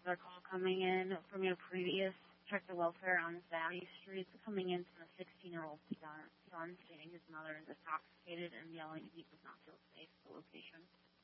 another call coming in from your previous check the welfare on Valley Street. It's coming in from a 16-year-old son stating his mother is intoxicated and yelling he does not feel safe at the location.